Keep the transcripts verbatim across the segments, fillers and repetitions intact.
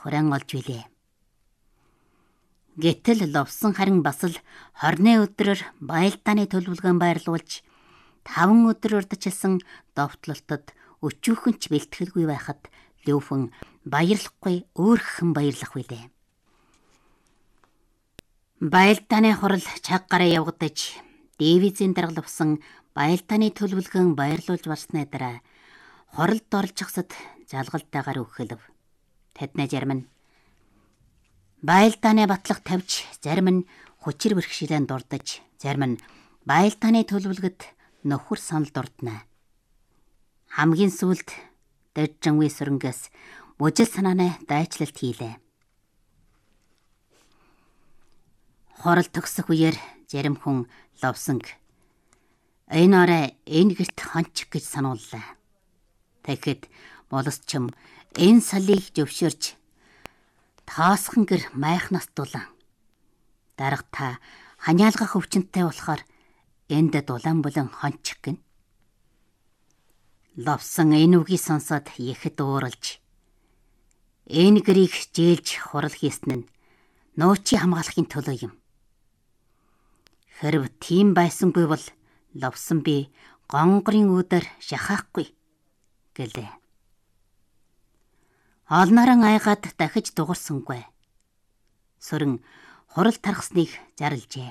хураан олж билээ. Гэтэл ловсон харин бас л хорны өдрөөр баялдааны төлөвлөгөөн байрлуулж таван өдөр урдчилсан довтлолтод өчүүхэнч бэлтгэлгүй байхад Леофен баярлахгүй өөрхөн баярлах билээ. Баялдааны хурал чаг гараа явагдаж Дэвизийн дарга ловсон баялдааны төлөвлөгөөн байрлуулж барсны дараа хуралд орж хасад жалгалтайгаар өгөхөлв. Тэдний зарим нь баялдааны батлах тавьж, зарим нь хүчээр бэрхшээлэн дурдаж, зарим нь баялдааны төлөвлөгөд нөхөр санал дурдна. Хамгийн сүүлд дэжжингүй сүрэнгээс мужил санааны дайчлалт хийлээ. Хурал төгсөх үеэр зарим хүн Ловсонг энэ орой энэ гэрт хончих гэж санууллаа. Тэгэхэд болосчим энэ салыг зөвшөөрч таасхан гэр майхнаас дулан. Дарга та ханиалгах өвчнөдтэй болохоор энд дулаан булан хончих гин. Ловсон энэ үгийг сонсоод ихэд ууралж энэ гэрийг жээлж хурал хийсэн нь нуучи хамгаалахын төлөө юм. Хэрв тийм байсангүй бол Ловсон би гонгорын үүдээр шахахгүй гэлээ. Олнорон айгаад дахиж дугарсангүй. Сүрэн хурал тархсныг зарлжээ.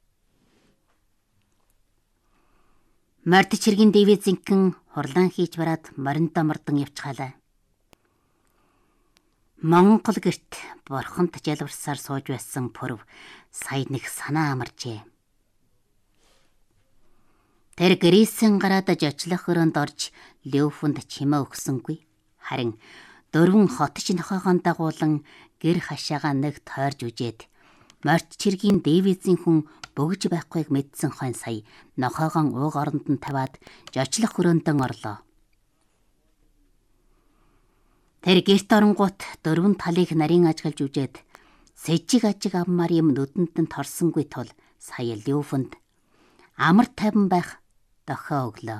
Морд чиргийн Дэвизинхэн хурлаан хийж бараад мориндоо мордон явчихалаа. Монгол гэрт бурханд жалбарсаар сууж байсан Пүрв сая нэг санаа амаржээ. Тэр гэрээсэн гараад жочлох өрөөнд орж Леофенд чимээ өгсөнгүй. Харин дөрвөн хотч нохоогоо дагуулan гэр хашаага нэг тойрж үжээд морд чиргийн Дэвизийн хүн бөгж байхгүйг мэдсэн хон сая нохоогоо ууг оронд нь тавиад жочлох өрөөндөн орлоо. Тэр гэрт оронгууд дөрвөн талыг нарийн ажиглаж үжээд сэжиг ажиг авмаар юм нүдэнд нь торсонгүй тул сая Леофенд амар тайван байх дохио өглөө.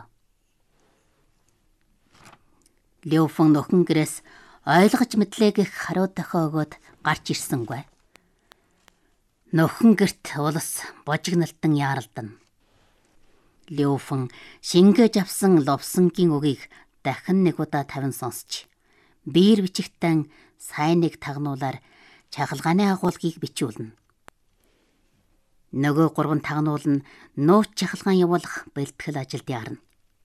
Леофен нөхөн гэрээс ойлгож мэдлээ гэх харуу дохио өгөөд гарч ирсэнгүй. Нөхөн гэрт улас божигналтан яаралдана. Леофен шингээж авсан Ловсонгийн үгийг дахин нэг удаа тавин сонсч биер бичигтэн сайн нэг тагнуулаар чахалгааны агуулгыг бичүүлнэ. Нөгөө гурван тагнуул нь нууц чахалгаан явуулах бэлтгэл ажилд ярна.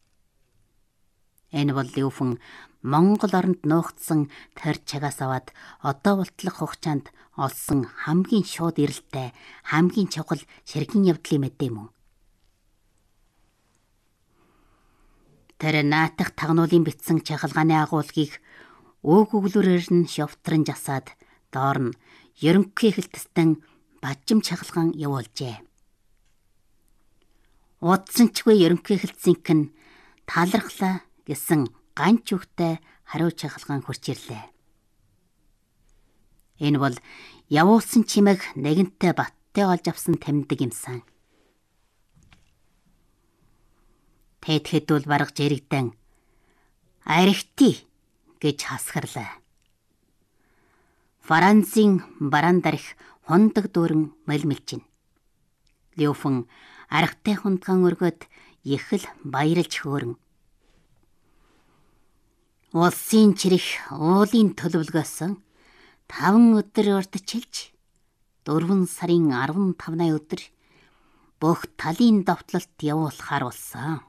Энэ бол Леофен Монгол оронд нуугдсан тэр чагаас аваад одоо болтлох хугацаанд олсон хамгийн шууд эрэлттэй, хамгийн чухал ширхгийн явдлын мэдээ мөн. Тэр наатах тагнуулын бичсэн чахалгааны агуулгыг өг өглөрөөр нь шовтрон жасаад доор нь ерөнхий хэлтстэн бажим чахалгаан явуулжээ. Удсанчгүй ерөнхий хэлтсийнх нь талархлаа гэсэн ганч үгтэй хариу чахалгаан хурж ирлээ. Энэ бол явуулсан чимээг нэгэнтээ баттай олж авсан тэмдэг юмсан. Тэтгэхэд бол бараг жирэгдэн арихти гэж хасгарлаа. Францын барандарх хундаг дүүрэн мэлмэлжин. Леофен архтай хундгаан өргөд их л баярлж хөөрөн. Улсын чирэх уулын төлөвлөгөөсөн таван өдөр урдчилж дөрвөн сарын арван тавны өдөр бүх талын довтлолт явуулахаар болсон.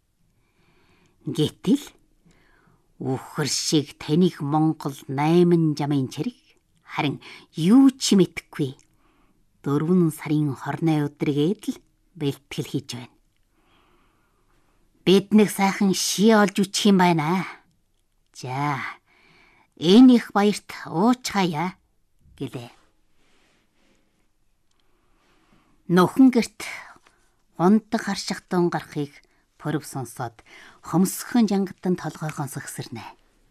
Гэтэл үхэр шиг таних Монгол найман жамын чирэг харин юу ч мэдэхгүй дөрвөн сарын хорны өдргээд л бэлтгэл хийж байна. Бид нэг сайхан ший олж үчих юм байна. За энэ их баярт уучхая гэлээ. Нөхөн гэрт ундаг харших дун гарахыг Пүрв сонсоод хомсгон жангатан толгойгоо сэгсэрнэ.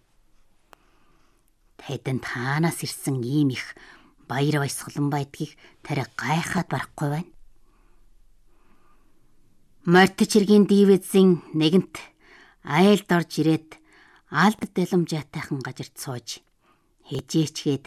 Тэдэнд хаанаас ирсэн ийм их баяр баясгалан байдгийг тэр гайхаад барахгүй байна. Морд чиргийн Дэвизийн нэгэнт айлд орж ирээд алд дэлэмжээтайхан газарт сууж хижээчгээд